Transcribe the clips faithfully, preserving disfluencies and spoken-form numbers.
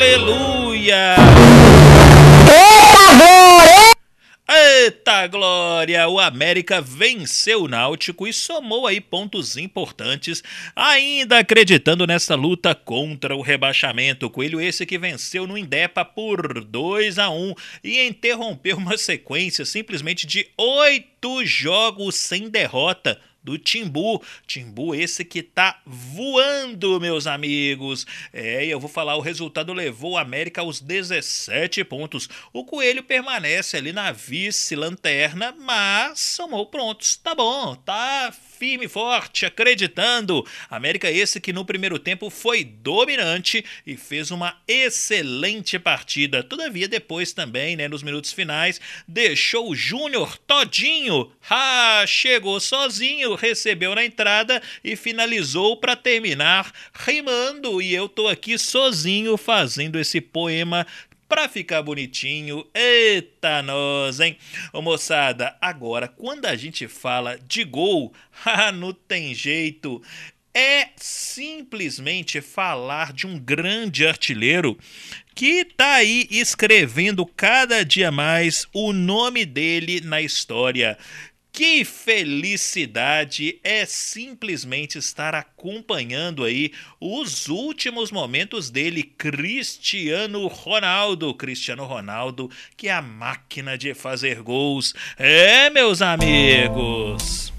Aleluia! Eita glória! Eita glória! O América venceu o Náutico e somou aí pontos importantes, ainda acreditando nessa luta contra o rebaixamento. Coelho esse que venceu no Indepa por dois a um e interrompeu uma sequência simplesmente de oito jogos sem derrota do Timbu. Timbu esse que tá voando, meus amigos. É, e eu vou falar, o resultado levou o América aos dezessete pontos. O Coelho permanece ali na vice-lanterna, mas somou pontos. Tá bom, tá firme e forte, acreditando. América esse que no primeiro tempo foi dominante e fez uma excelente partida. Todavia, depois também, né, nos minutos finais, deixou o Júnior todinho. Ah, chegou sozinho, recebeu na entrada e finalizou para terminar rimando. E eu tô aqui sozinho fazendo esse poema pra ficar bonitinho. Eita nós, hein? Ô moçada, agora, quando a gente fala de gol, ah, não tem jeito. É simplesmente falar de um grande artilheiro que tá aí escrevendo cada dia mais o nome dele na história. Que felicidade é simplesmente estar acompanhando aí os últimos momentos dele, Cristiano Ronaldo. Cristiano Ronaldo, que é a máquina de fazer gols. É, meus amigos.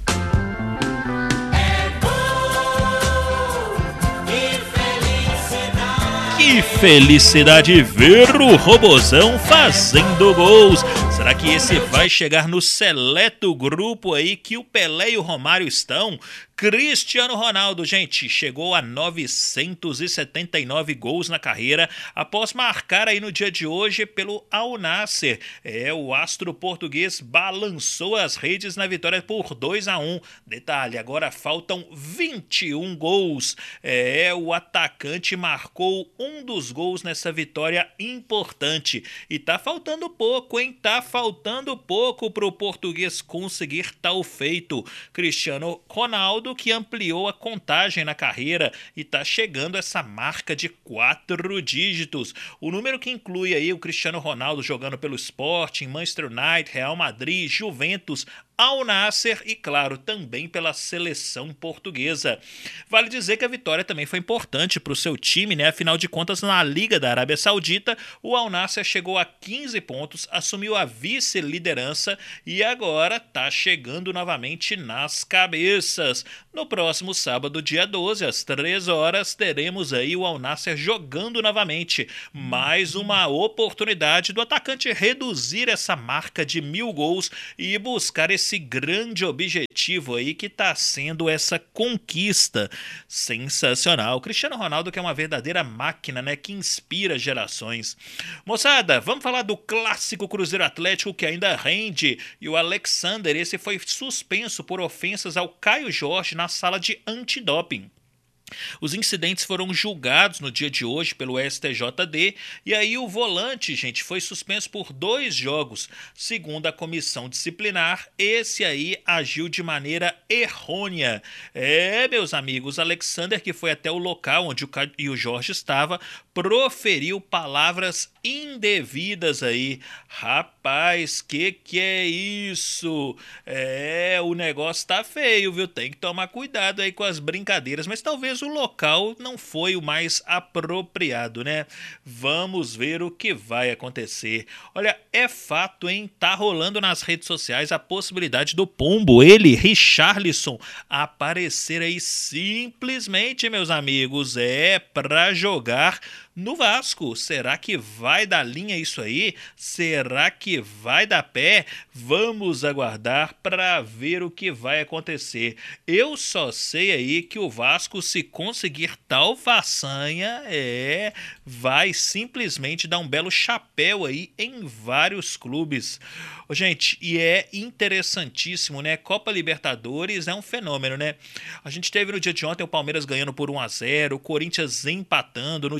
Que felicidade ver o Robozão fazendo gols. Será que esse vai chegar no seleto grupo aí que o Pelé e o Romário estão? Cristiano Ronaldo, gente, chegou a novecentos e setenta e nove gols na carreira após marcar aí no dia de hoje pelo Al Nassr. É, o astro português balançou as redes na vitória por dois a um. Detalhe, agora faltam vinte e um gols. É, o atacante marcou um dos gols nessa vitória importante. E tá faltando pouco, hein? Tá faltando pouco pro português conseguir tal feito. Cristiano Ronaldo, que ampliou a contagem na carreira e está chegando a essa marca de quatro dígitos. O número que inclui aí o Cristiano Ronaldo jogando pelo Sporting, Manchester United, Real Madrid, Juventus, Al Nassr e, claro, também pela seleção portuguesa. Vale dizer que a vitória também foi importante para o seu time, né? Afinal de contas, na Liga da Arábia Saudita, o Al Nassr chegou a quinze pontos, assumiu a vice-liderança e agora está chegando novamente nas cabeças. No próximo sábado, dia doze, às três horas, teremos aí o Al Nassr jogando novamente. Mais uma oportunidade do atacante reduzir essa marca de mil gols e buscar esse grande objetivo aí que está sendo essa conquista sensacional. Cristiano Ronaldo, que é uma verdadeira máquina, né, que inspira gerações. Moçada, vamos falar do clássico Cruzeiro Atlético que ainda rende, e o Alexander, esse foi suspenso por ofensas ao Caio Jorge na sala de antidoping. Os incidentes foram julgados no dia de hoje pelo S T J D e aí o volante, gente, foi suspenso por dois jogos. Segundo a comissão disciplinar, esse aí agiu de maneira errônea. É, meus amigos, Alexander, que foi até o local onde o Caio Jorge estava, proferiu palavras indevidas aí. Rapaz, que que é isso? É, o negócio tá feio, viu? Tem que tomar cuidado aí com as brincadeiras, mas talvez o local não foi o mais apropriado, né? Vamos ver o que vai acontecer. Olha, é fato, hein? Tá rolando nas redes sociais a possibilidade do Pombo, ele, Richarlison, aparecer aí simplesmente, meus amigos, é pra jogar no Vasco. Será que vai dar linha isso aí? Será que vai dar pé? Vamos aguardar para ver o que vai acontecer. Eu só sei aí que o Vasco, se conseguir tal façanha, é, vai simplesmente dar um belo chapéu aí em vários clubes. Ô, gente, e é interessantíssimo, né? Copa Libertadores é um fenômeno, né? A gente teve no dia de ontem o Palmeiras ganhando por um a zero, o Corinthians empatando, no dia de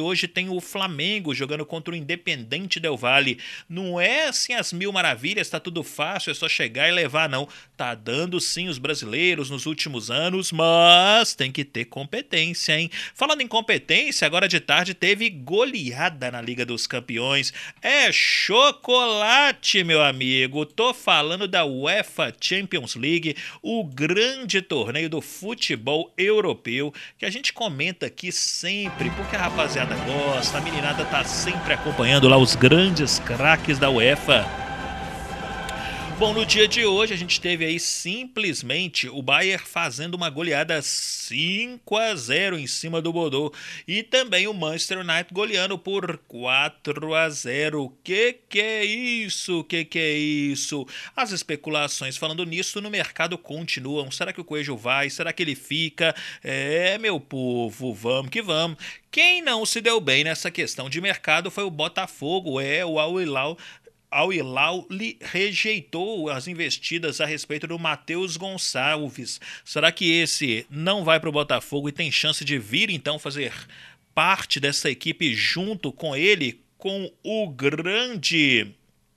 hoje tem o Flamengo jogando contra o Independente Del Valle. Não é assim as mil maravilhas, tá tudo fácil, é só chegar e levar, não. Tá dando sim os brasileiros nos últimos anos, mas tem que ter competência, hein? Falando em competência, agora de tarde teve goleada na Liga dos Campeões. É chocolate, meu amigo. Tô falando da UEFA Champions League, o grande torneio do futebol europeu, que a gente comenta aqui sempre, porque a rapaziada gosta, a meninada tá sempre acompanhando lá os grandes craques da UEFA. Bom, no dia de hoje a gente teve aí simplesmente o Bayern fazendo uma goleada cinco a zero em cima do Bordeaux e também o Manchester United goleando por quatro a zero. Que que é isso? Que que é isso? As especulações falando nisso no mercado continuam. Será que o Coelho vai? Será que ele fica? É, meu povo, vamos que vamos. Quem não se deu bem nessa questão de mercado foi o Botafogo, é o Al Hilal. Al Hilal rejeitou as investidas a respeito do Matheus Gonçalves. Será que esse não vai para o Botafogo e tem chance de vir então fazer parte dessa equipe junto com ele, com o grande...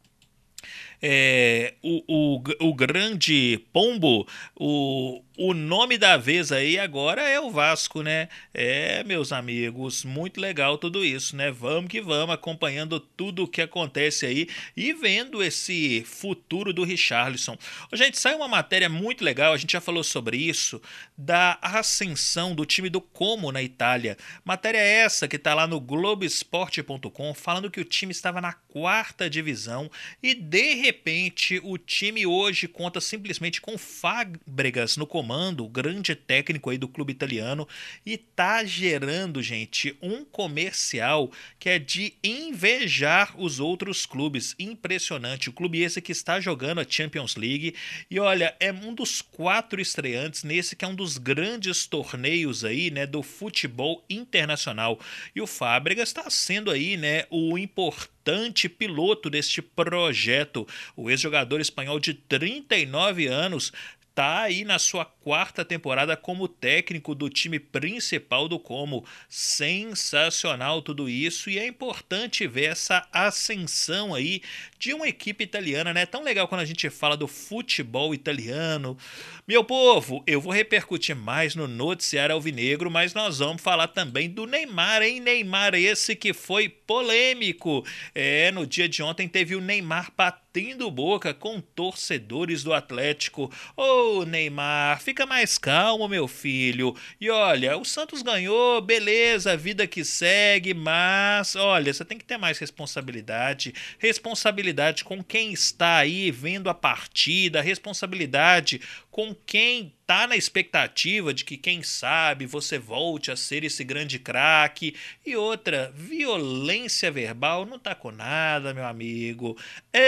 É, o, o, o grande Pombo, o, o nome da vez aí agora é o Vasco, né? É, meus amigos, muito legal tudo isso, né? Vamos que vamos, acompanhando tudo o que acontece aí e vendo esse futuro do Richarlison. Gente, saiu uma matéria muito legal, a gente já falou sobre isso, da ascensão do time do Como na Itália. Matéria essa que tá lá no Globoesporte ponto com, falando que o time estava na quarta divisão e de De repente, o time hoje conta simplesmente com Fábregas no comando, o grande técnico aí do clube italiano, e tá gerando, gente, um comercial que é de invejar os outros clubes. Impressionante. O clube esse que está jogando a Champions League e olha, é um dos quatro estreantes nesse que é um dos grandes torneios aí, né, do futebol internacional. E o Fábregas está sendo aí, né, o importante piloto deste projeto. O ex-jogador espanhol de trinta e nove anos tá aí na sua quarta temporada como técnico do time principal do Como. Sensacional tudo isso e é importante ver essa ascensão aí de uma equipe italiana, né? Tão legal quando a gente fala do futebol italiano. Meu povo, eu vou repercutir mais no noticiário alvinegro, mas nós vamos falar também do Neymar, hein? Neymar esse que foi polêmico. É, no dia de ontem teve o Neymar batendo boca com torcedores do Atlético. Ô, Neymar, fica mais calmo, meu filho. E olha, o Santos ganhou, beleza, vida que segue, mas olha, você tem que ter mais responsabilidade. Responsabilidade com quem está aí vendo a partida, responsabilidade com quem tá na expectativa de que, quem sabe, você volte a ser esse grande craque. E outra, violência verbal não tá com nada, meu amigo.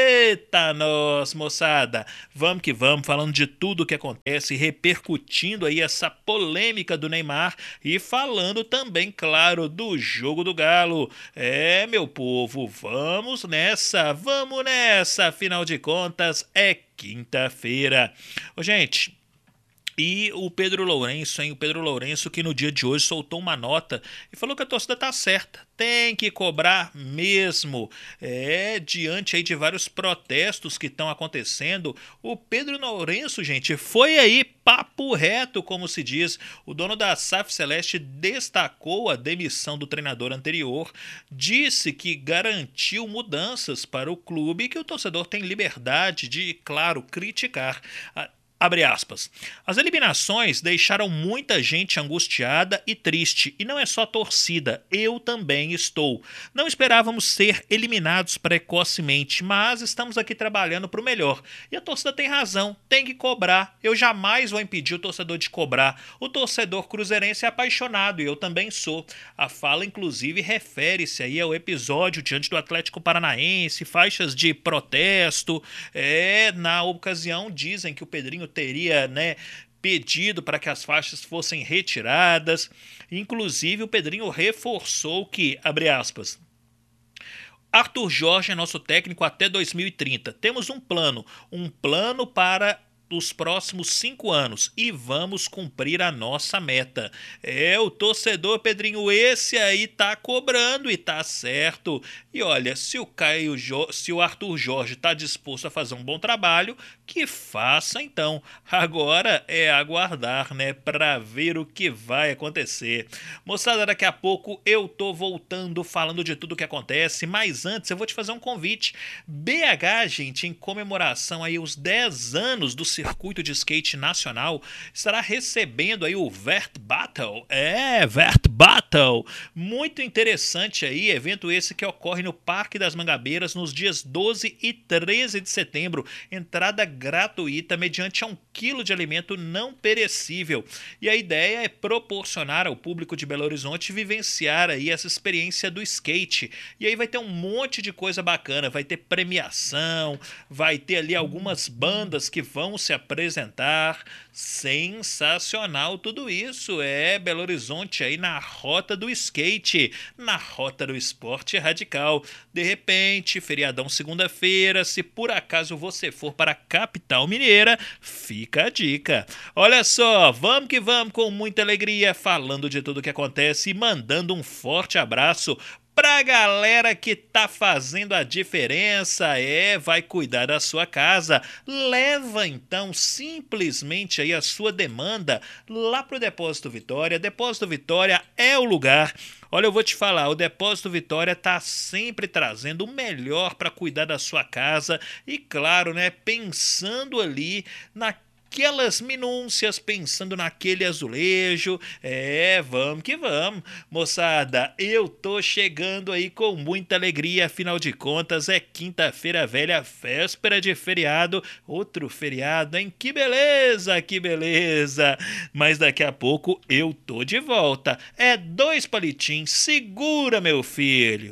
Eita nós, moçada. Vamos que vamos, falando de tudo o que acontece, repercutindo aí essa polêmica do Neymar e falando também, claro, do jogo do Galo. É, meu povo, vamos nessa, vamos nessa. Afinal de contas, é quinta-feira. Ô, gente... E o Pedro Lourenço, hein? O Pedro Lourenço que no dia de hoje soltou uma nota e falou que a torcida tá certa. Tem que cobrar mesmo. É, diante aí de vários protestos que estão acontecendo, o Pedro Lourenço, gente, foi aí papo reto, como se diz. O dono da S A F Celeste destacou a demissão do treinador anterior, disse que garantiu mudanças para o clube e que o torcedor tem liberdade de, claro, criticar. Abre aspas. As eliminações deixaram muita gente angustiada e triste, e não é só a torcida, eu também estou. Não esperávamos ser eliminados precocemente, mas estamos aqui trabalhando para o melhor. E a torcida tem razão, tem que cobrar. Eu jamais vou impedir o torcedor de cobrar. O torcedor cruzeirense é apaixonado, e eu também sou. A fala, inclusive, refere-se aí ao episódio diante do Atlético Paranaense, faixas de protesto. É, na ocasião, dizem que o Pedrinho teria, né, pedido para que as faixas fossem retiradas. Inclusive, o Pedrinho reforçou que, abre aspas, Arthur Jorge é nosso técnico até dois mil e trinta. Temos um plano, um plano para nos próximos cinco anos e vamos cumprir a nossa meta. É, o torcedor, Pedrinho, esse aí tá cobrando e tá certo. E olha, se o Caio jo- se o Arthur Jorge tá disposto a fazer um bom trabalho, que faça então. Agora é aguardar, né, para ver o que vai acontecer. Moçada, daqui a pouco eu tô voltando falando de tudo o que acontece, mas antes eu vou te fazer um convite. B H, gente, em comemoração aí aos dez anos do circuito de skate nacional, estará recebendo aí o Vert Battle. É, Vert Battle. Muito interessante aí, evento esse que ocorre no Parque das Mangabeiras nos dias doze e treze de setembro. Entrada gratuita mediante um quilo de alimento não perecível. E a ideia é proporcionar ao público de Belo Horizonte vivenciar aí essa experiência do skate. E aí vai ter um monte de coisa bacana, vai ter premiação, vai ter ali algumas bandas que vão se apresentar. Sensacional tudo isso. É Belo Horizonte aí na rota do skate, na rota do esporte radical. De repente, feriadão segunda-feira, se por acaso você for para a capital mineira, fica a dica. Olha só, vamos que vamos com muita alegria, falando de tudo que acontece e mandando um forte abraço pra galera que tá fazendo a diferença, é, vai cuidar da sua casa. Leva então simplesmente aí a sua demanda lá pro Depósito Vitória. Depósito Vitória é o lugar. Olha, eu vou te falar, o Depósito Vitória tá sempre trazendo o melhor para cuidar da sua casa e, claro, né, pensando ali na aquelas minúcias, pensando naquele azulejo. É, vamos que vamos. Moçada, eu tô chegando aí com muita alegria, afinal de contas é quinta-feira velha, véspera de feriado, outro feriado, hein? Que beleza, que beleza. Mas daqui a pouco eu tô de volta. É dois palitinhos, segura, meu filho.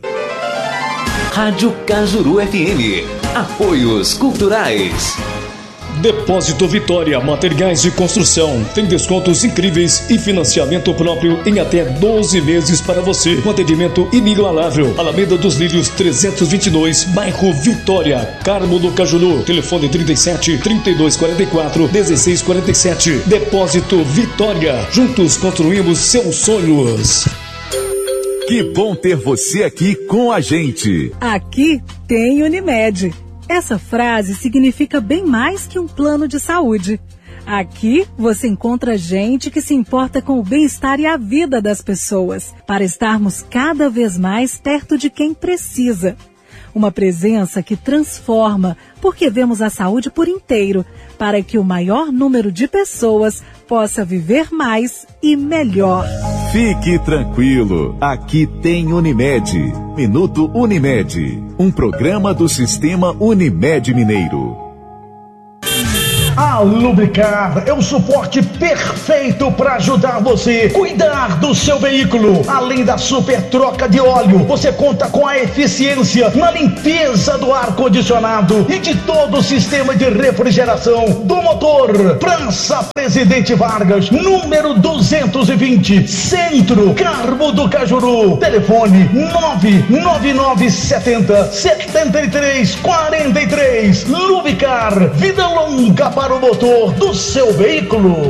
Rádio Cajuru F M. Apoios Culturais. Depósito Vitória, materiais de construção. Tem descontos incríveis e financiamento próprio em até doze meses para você. Com atendimento inigualável. Alameda dos Lírios trezentos e vinte e dois, bairro Vitória, Carmo do Cajuru. Telefone trinta e sete, trinta e dois quarenta e quatro, dezesseis quarenta e sete. Depósito Vitória. Juntos construímos seus sonhos. Que bom ter você aqui com a gente. Aqui tem Unimed. Essa frase significa bem mais que um plano de saúde. Aqui você encontra gente que se importa com o bem-estar e a vida das pessoas, para estarmos cada vez mais perto de quem precisa. Uma presença que transforma, porque vemos a saúde por inteiro, para que o maior número de pessoas possa viver mais e melhor. Fique tranquilo, aqui tem Unimed. Minuto Unimed, um programa do Sistema Unimed Mineiro. A Lubricar é o suporte perfeito para ajudar você a cuidar do seu veículo. Além da super troca de óleo, você conta com a eficiência na limpeza do ar-condicionado e de todo o sistema de refrigeração do motor. Praça Presidente Vargas, número duzentos e vinte, Centro, Carmo do Cajuru. Telefone nove nove nove sete zero, sete três quatro três. Lubricar, vida longa para o motor do seu veículo.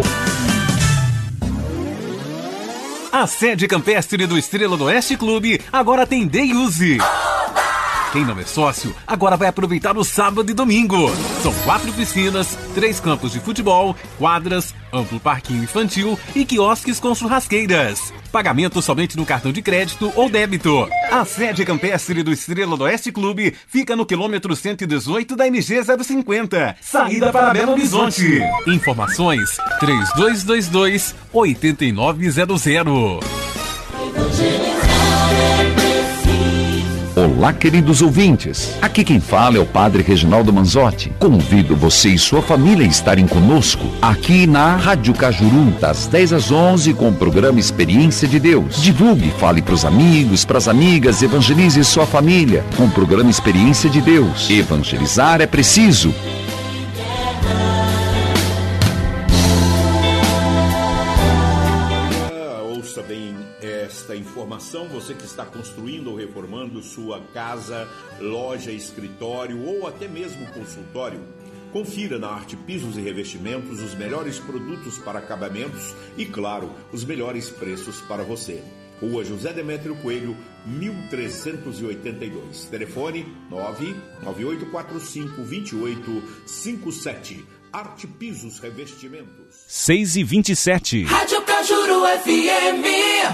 A sede campestre do Estrela do Oeste Clube agora tem Day Use. Quem não é sócio, agora vai aproveitar o sábado e domingo. São quatro piscinas, três campos de futebol, quadras, amplo parquinho infantil e quiosques com churrasqueiras. Pagamento somente no cartão de crédito ou débito. A sede campestre do Estrela do Oeste Clube fica no quilômetro cento e dezoito da M G zero cinquenta, saída para Belo Horizonte. Informações três dois dois dois, oito nove zero zero. Olá, queridos ouvintes. Aqui quem fala é o Padre Reginaldo Manzotti. Convido você e sua família a estarem conosco aqui na Rádio Cajuru, das dez às onze, com o programa Experiência de Deus. Divulgue, fale para os amigos, para as amigas, evangelize sua família com o programa Experiência de Deus. Evangelizar é preciso. Ouça bem esta informação, você que está construindo ou reformando sua casa, loja, escritório ou até mesmo consultório. Confira na Arte Pisos e Revestimentos os melhores produtos para acabamentos e, claro, os melhores preços para você. Rua José Demétrio Coelho, mil trezentos e oitenta e dois. Telefone nove nove oito quatro cinco, dois oito cinco sete. Arte Pisos Revestimentos. seis e vinte e sete. Rádio Cajuru F M.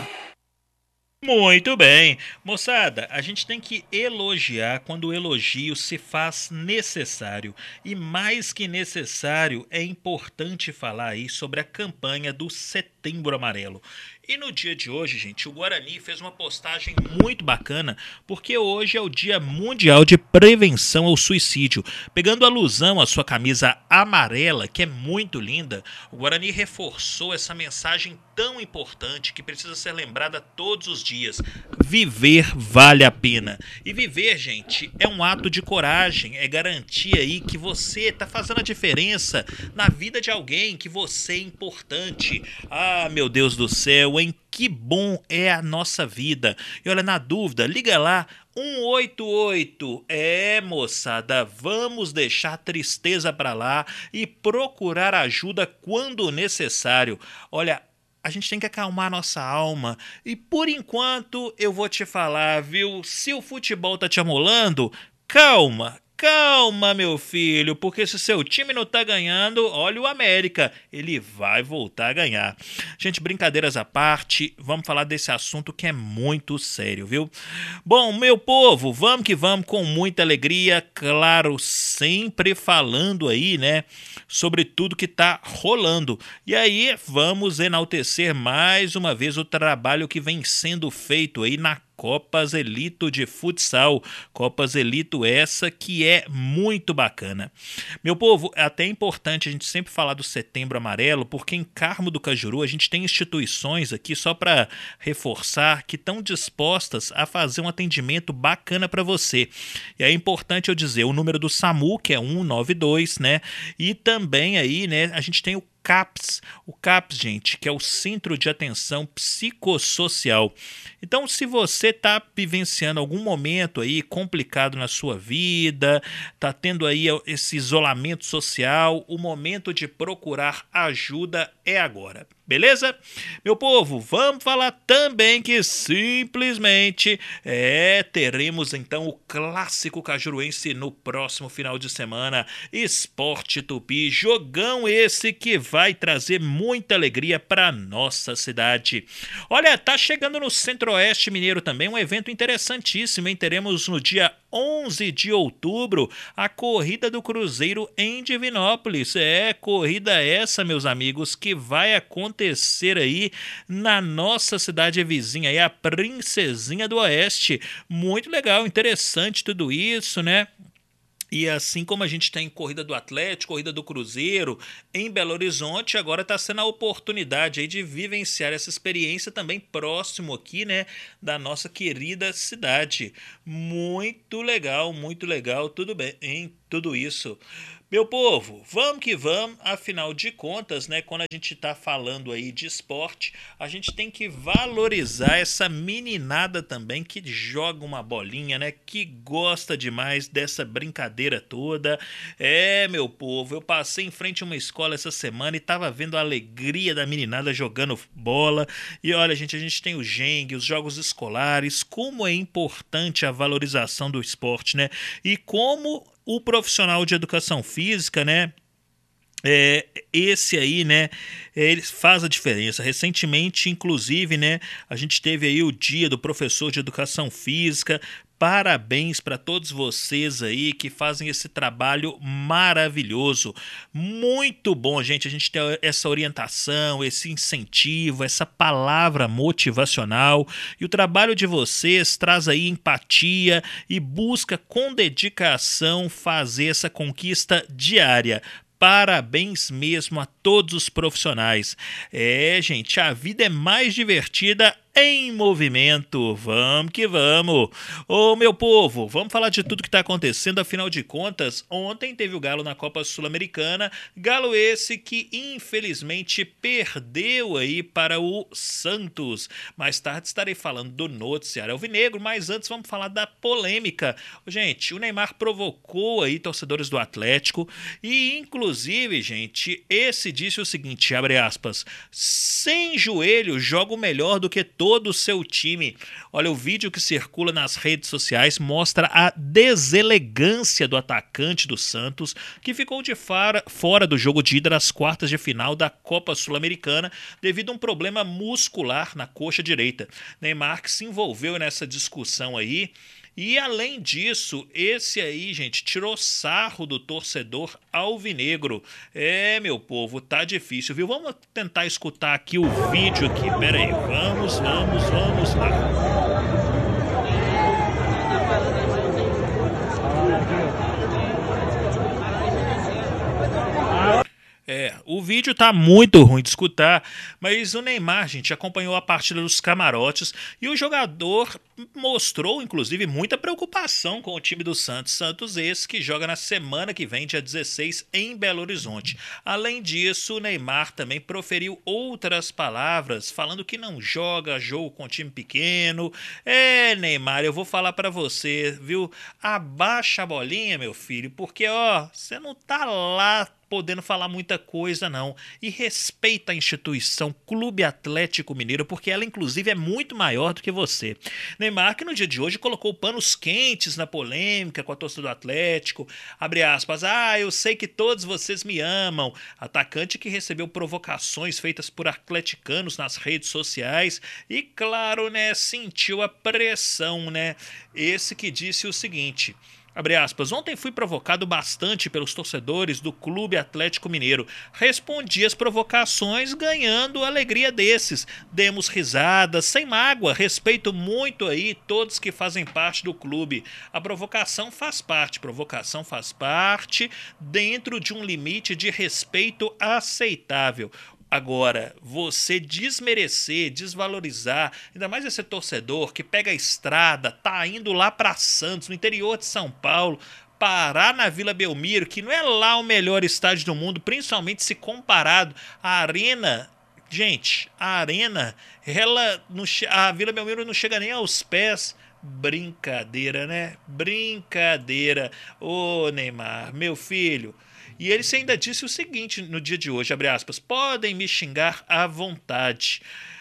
Muito bem. Moçada, a gente tem que elogiar quando o elogio se faz necessário. E mais que necessário, é importante falar aí sobre a campanha do Setembro Amarelo. E no dia de hoje, gente, o Guarani fez uma postagem muito bacana, porque hoje é o Dia Mundial de Prevenção ao Suicídio. Pegando alusão à sua camisa amarela, que é muito linda, o Guarani reforçou essa mensagem tão importante que precisa ser lembrada todos os dias. Viver vale a pena. E viver, gente, é um ato de coragem, é garantir aí que você está fazendo a diferença na vida de alguém, que você é importante. Ah, meu Deus do céu, hein? Que bom é a nossa vida. E olha, na dúvida, liga lá, um oito oito. É, moçada, vamos deixar a tristeza para lá e procurar ajuda quando necessário. Olha, a gente tem que acalmar nossa alma. E por enquanto eu vou te falar, viu? Se o futebol tá te amolando, calma. Calma, meu filho, porque se seu time não tá ganhando, olha o América, ele vai voltar a ganhar. Gente, brincadeiras à parte, vamos falar desse assunto que é muito sério, viu? Bom, meu povo, vamos que vamos com muita alegria, claro, sempre falando aí, né, sobre tudo que tá rolando. E aí, vamos enaltecer mais uma vez o trabalho que vem sendo feito aí na Copas Elito de Futsal, Copas Elito essa que é muito bacana. Meu povo, é até importante a gente sempre falar do Setembro Amarelo, porque em Carmo do Cajuru a gente tem instituições aqui, só para reforçar, que estão dispostas a fazer um atendimento bacana para você. E é importante eu dizer o número do SAMU, que é um nove dois, né? E também aí, né, a gente tem o CAPS, o CAPS, gente, que é o Centro de Atenção Psicossocial. Então, se você está vivenciando algum momento aí complicado na sua vida, está tendo aí esse isolamento social, o momento de procurar ajuda é agora. Beleza? Meu povo, vamos falar também que simplesmente é, teremos então o clássico cajuruense no próximo final de semana. Esporte Tupi, jogão esse que vai trazer muita alegria para nossa cidade. Olha, tá chegando no Centro-Oeste Mineiro também um evento interessantíssimo, hein? Teremos no dia onze de outubro a Corrida do Cruzeiro em Divinópolis. É, corrida essa, meus amigos, que vai acontecer aí na nossa cidade vizinha, aí a Princesinha do Oeste. Muito legal, interessante tudo isso, né? E assim como a gente tem Corrida do Atlético, Corrida do Cruzeiro em Belo Horizonte, agora está sendo a oportunidade aí de vivenciar essa experiência também próximo aqui, né, da nossa querida cidade. Muito legal, muito legal, tudo bem, hein? Tudo isso. Meu povo, vamos que vamos, afinal de contas, né, quando a gente está falando aí de esporte, a gente tem que valorizar essa meninada também que joga uma bolinha, né, que gosta demais dessa brincadeira toda. É, meu povo, eu passei em frente a uma escola essa semana e estava vendo a alegria da meninada jogando bola. E olha, gente, a gente tem o Geng, os jogos escolares, como é importante a valorização do esporte, né, e como o profissional de educação física, né, é, esse aí, né, ele faz a diferença. Recentemente, inclusive, né, a gente teve aí o dia do professor de educação física. Parabéns para todos vocês aí que fazem esse trabalho maravilhoso. Muito bom, gente, a gente ter essa orientação, esse incentivo, essa palavra motivacional. E o trabalho de vocês traz aí empatia e busca com dedicação fazer essa conquista diária. Parabéns mesmo a todos os profissionais. É, gente, a vida é mais divertida em movimento. Vamos que vamos. Ô, meu povo, vamos falar de tudo que está acontecendo. Afinal de contas, ontem teve o Galo na Copa Sul-Americana. Galo esse que, infelizmente, perdeu aí para o Santos. Mais tarde estarei falando do noticiário alvinegro, mas antes vamos falar da polêmica. Gente, o Neymar provocou aí torcedores do Atlético e, inclusive, gente, esse disse o seguinte, abre aspas, sem joelho jogo melhor do que todo o seu time. Olha, o vídeo que circula nas redes sociais mostra a deselegância do atacante do Santos, que ficou de fora, fora do jogo de ida das quartas de final da Copa Sul-Americana devido a um problema muscular na coxa direita. Neymar que se envolveu nessa discussão aí. E além disso, esse aí, gente, tirou sarro do torcedor alvinegro. É, meu povo, tá difícil, viu? Vamos tentar escutar aqui o vídeo aqui. Pera aí, vamos, vamos, vamos lá. É, o vídeo tá muito ruim de escutar, mas o Neymar, gente, acompanhou a partida dos camarotes e o jogador mostrou, inclusive, muita preocupação com o time do Santos. Santos esse que joga na semana que vem, dia dezesseis, em Belo Horizonte. Além disso, o Neymar também proferiu outras palavras, falando que não joga jogo com time pequeno. É, Neymar, eu vou falar pra você, viu? Abaixa a bolinha, meu filho, porque, ó, você não tá lá podendo falar muita coisa não, e respeita a instituição Clube Atlético Mineiro, porque ela inclusive é muito maior do que você. Neymar que no dia de hoje colocou panos quentes na polêmica com a torcida do Atlético, abre aspas, ah, eu sei que todos vocês me amam, atacante que recebeu provocações feitas por atleticanos nas redes sociais e claro, né, sentiu a pressão, né, esse que disse o seguinte, abre aspas, ontem fui provocado bastante pelos torcedores do Clube Atlético Mineiro. Respondi as provocações ganhando a alegria desses. Demos risadas, sem mágoa, respeito muito aí todos que fazem parte do clube. A provocação faz parte, provocação faz parte dentro de um limite de respeito aceitável. Agora, você desmerecer, desvalorizar, ainda mais esse torcedor que pega a estrada, tá indo lá para Santos, no interior de São Paulo, parar na Vila Belmiro, que não é lá o melhor estádio do mundo, principalmente se comparado à Arena. Gente, a Arena, ela não, a Vila Belmiro não chega nem aos pés. Brincadeira, né? Brincadeira. Ô, Neymar, meu filho. E ele ainda disse o seguinte no dia de hoje, abre aspas, podem me xingar à vontade.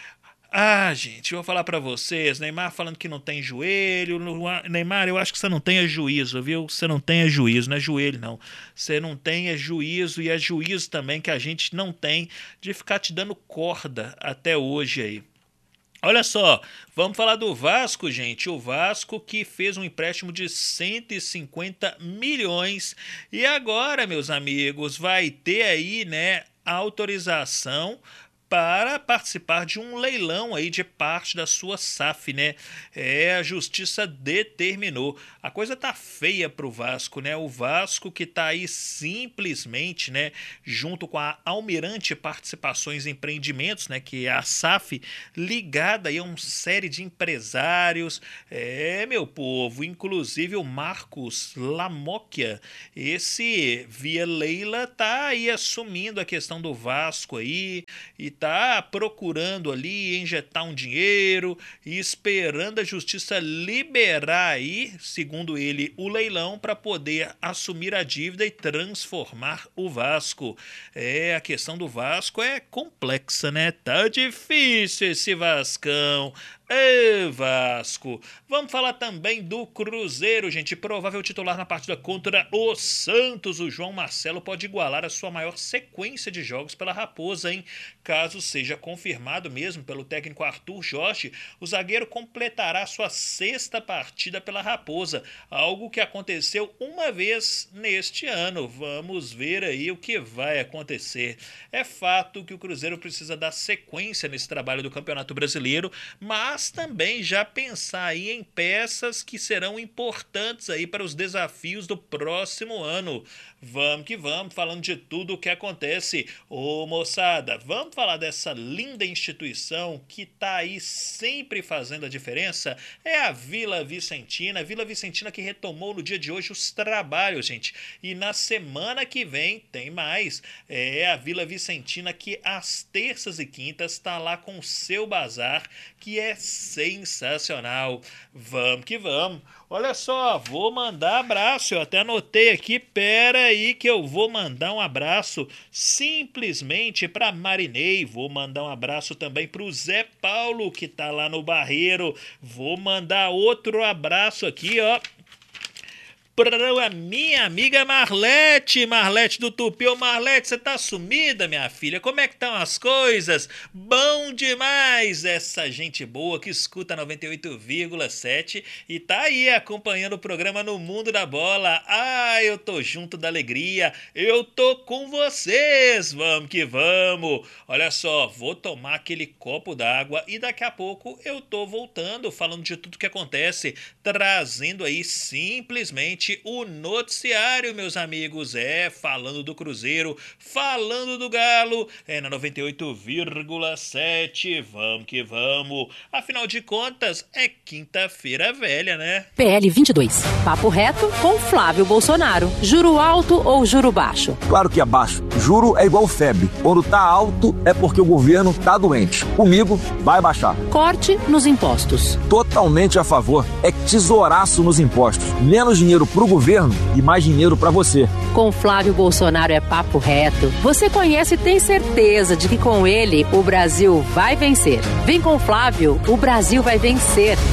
Ah, gente, eu vou falar pra vocês, Neymar falando que não tem joelho, Neymar, eu acho que você não tem juízo, viu? Você não tem juízo, não é joelho não. Você não tem juízo e é juízo também que a gente não tem de ficar te dando corda até hoje aí. Olha só, vamos falar do Vasco, gente. O Vasco que fez um empréstimo de cento e cinquenta milhões e agora, meus amigos, vai ter aí, né, a autorização para participar de um leilão aí de parte da sua S A F, né? É, a justiça determinou. A coisa tá feia pro Vasco, né? O Vasco que tá aí simplesmente, né, junto com a Almirante Participações e Empreendimentos, né, que é a S A F, ligada aí a uma série de empresários. É, meu povo, inclusive o Marcos Lamocchia, esse via Leila tá aí assumindo a questão do Vasco aí e tá procurando ali injetar um dinheiro e esperando a justiça liberar aí, segundo ele, o leilão para poder assumir a dívida e transformar o Vasco. É, a questão do Vasco é complexa, né? Tá difícil esse Vascão. Ê, Vasco. Vamos falar também do Cruzeiro, gente. Provável titular na partida contra o Santos. O João Marcelo pode igualar a sua maior sequência de jogos pela Raposa, hein? Caso seja confirmado mesmo pelo técnico Arthur Jorge, o zagueiro completará sua sexta partida pela Raposa, algo que aconteceu uma vez neste ano. Vamos ver aí o que vai acontecer. É fato que o Cruzeiro precisa dar sequência nesse trabalho do Campeonato Brasileiro, mas mas também já pensar aí em peças que serão importantes aí para os desafios do próximo ano. Vamos que vamos, falando de tudo o que acontece. Ô moçada, vamos falar dessa linda instituição que tá aí sempre fazendo a diferença? É a Vila Vicentina, a Vila Vicentina que retomou no dia de hoje os trabalhos, gente. E na semana que vem tem mais. É a Vila Vicentina que às terças e quintas tá lá com o seu bazar, que é sensacional. Vamos que vamos. Olha só, vou mandar abraço, eu até anotei aqui, pera aí que eu vou mandar um abraço simplesmente para Marinei, vou mandar um abraço também para o Zé Paulo, que tá lá no Barreiro, vou mandar outro abraço aqui, ó, para a minha amiga Marlete, Marlete do Tupi. Ô Marlete, você tá sumida, minha filha? Como é que estão as coisas? Bom demais essa gente boa que escuta noventa e oito vírgula sete e tá aí acompanhando o programa No Mundo da Bola. Ah, eu tô junto da alegria, eu tô com vocês, vamos que vamos. Olha só, vou tomar aquele copo d'água e daqui a pouco eu tô voltando, falando de tudo que acontece, trazendo aí simplesmente o noticiário, meus amigos, é, falando do Cruzeiro, falando do Galo, é na noventa e oito vírgula sete, vamos que vamos, afinal de contas, é quinta-feira velha, né? P L vinte e dois, papo reto com Flávio Bolsonaro, juro alto ou juro baixo? Claro que é baixo, juro é igual febre, quando tá alto é porque o governo tá doente, comigo vai baixar. Corte nos impostos. Totalmente a favor, é tesouraço nos impostos, menos dinheiro pro governo e mais dinheiro pra você. Com Flávio Bolsonaro é papo reto. Você conhece e tem certeza de que com ele o Brasil vai vencer. Vem com Flávio, o Brasil vai vencer.